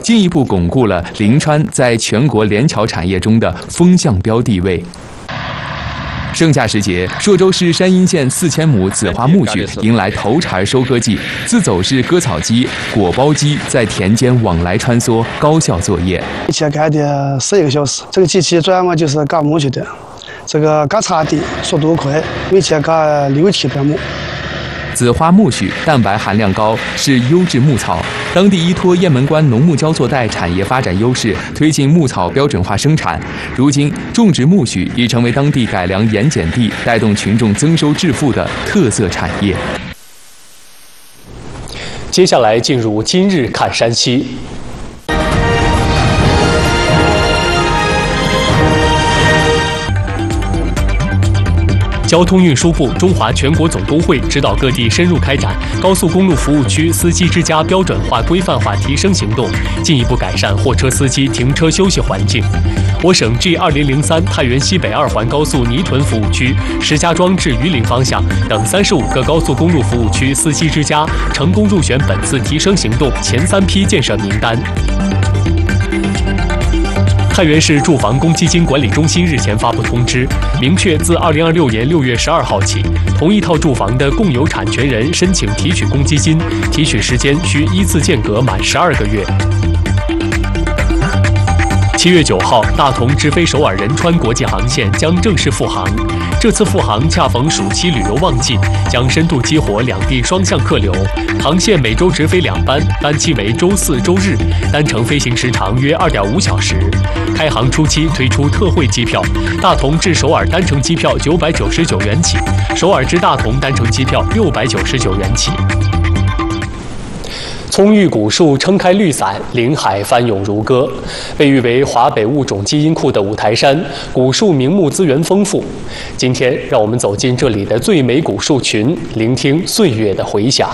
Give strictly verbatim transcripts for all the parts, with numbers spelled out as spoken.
进一步巩固了临川在全国联桥产业中的风向标地位。盛夏时节，朔州市山阴县四千亩紫花苜蓿迎来头茬收割季，自走是割草机、果包机在田间往来穿梭，高效作业。 一天干的十一个小时。这个机器主要嘛就是割苜蓿的，这个割茶的速度快，每天割六七百亩。 紫花苜蓿蛋白含量高，是优质牧草。当地依托雁门关农牧交错带产业发展优势，推进牧草标准化生产。如今，种植苜蓿已成为当地改良盐碱地、带动群众增收致富的特色产业。 接下来进入今日看山西。交通运输部、中华全国总工会指导各地深入开展高速公路服务区司机之家标准化、规范化提升行动，进一步改善货车司机停车休息环境。我省 G 二零零三太原西北二环高速泥屯服务区、石家庄至榆林方向等三十五个高速公路服务区司机之家成功入选本次提升行动前三批建设名单。太原市住房公积金管理中心日前发布通知，明确自二零二六年六月十二号起，同一套住房的共有产权人申请提取公积金，提取时间需依次间隔满十二个月。七月九号，大同直飞首尔仁川国际航线将正式复航。这次复航恰逢暑期旅游旺季，将深度激活两地双向客流。航线每周直飞两班，班期为周四周日，单程飞行时长约二点五小时。开航初期推出特惠机票，大同至首尔单程机票九百九十九元起，首尔至大同单程机票六百九十九元起。葱郁古树撑开绿伞，林海翻涌如歌。被誉为华北物种基因库的五台山，古树名木资源丰富。今天，让我们走进这里的最美古树群，聆听岁月的回响。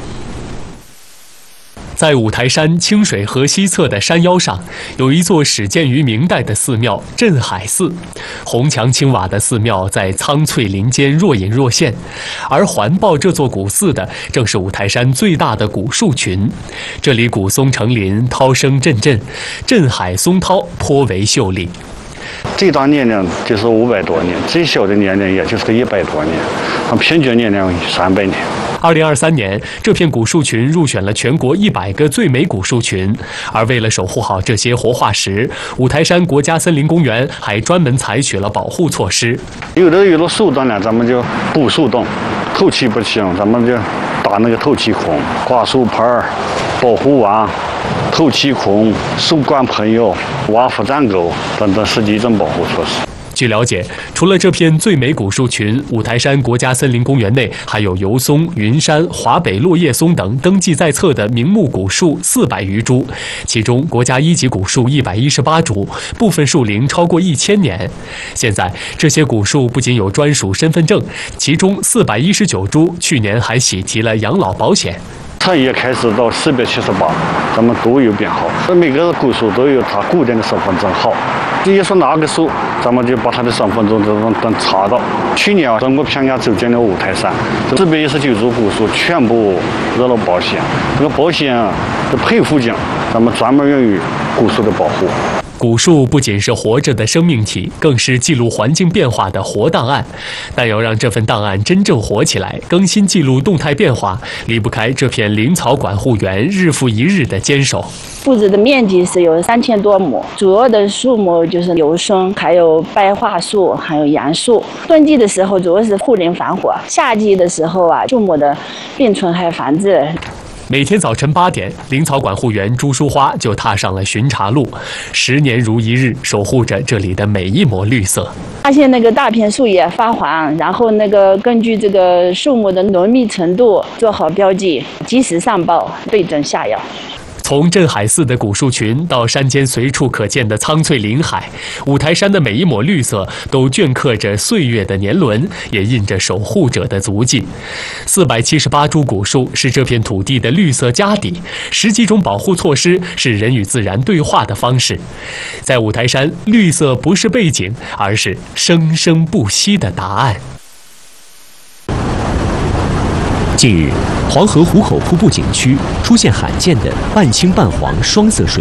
在五台山清水河西侧的山腰上，有一座始建于明代的寺庙镇海寺。红墙青瓦的寺庙在苍翠林间若隐若现，而环抱这座古寺的正是五台山最大的古树群。这里古松成林，涛声阵阵，镇海松涛颇为秀丽。 最大年龄就是五百多年，最小的年龄也就是个一百多年，平均年龄三百年。 二零二三年，这片古树群入选了全国一百个最美古树群。而为了守护好这些活化石，五台山国家森林公园还专门采取了保护措施。 有的有的树洞呢，咱们就补树洞，透气不行，咱们就打那个透气孔，挂树牌、保护网、透气孔、树冠喷药、挖腐占沟等等十几种保护措施。 据了解，除了这片最美古树群，五台山国家森林公园内还有油松、云杉、华北落叶松等登记在册的名木古树四百余株，其中国家一级古树一百一十八株，部分树龄超过一千年。现在，这些古树不仅有专属身份证，其中四百一十九株去年还喜提了养老保险。 从一开始到四百七十八，咱们都有编号，每个古树都有它固定的身份证号。一说哪个树，咱们就把它的身份证都能查到。去年啊，中国平安走进了五台山，四百一十九株古树全部得了保险。这个保险的配附件，咱们专门用于古树的保护。 古树不仅是活着的生命体，更是记录环境变化的活档案。但要让这份档案真正活起来，更新记录动态变化，离不开这片林草管护员日复一日的坚守。 布置的面积是有三千多亩，主要的树木就是油松，还有白桦树，还有杨树。春季的时候主要是护林防火，夏季的时候啊，树木的并存还有繁殖。 每天早晨八点，林草管护员朱淑花就踏上了巡查路，十年如一日，守护着这里的每一抹绿色。 发现那个大片树叶发黄，然后那个根据这个树木的浓密程度做好标记，及时上报，对症下药。 从镇海寺的古树群到山间随处可见的苍翠林海，五台山的每一抹绿色都镌刻着岁月的年轮，也印着守护者的足迹。四百七十八株古树是这片土地的绿色家底，十几种保护措施是人与自然对话的方式。在五台山，绿色不是背景，而是生生不息的答案。 近日，黄河壶口瀑布景区出现罕见的半青半黄双色水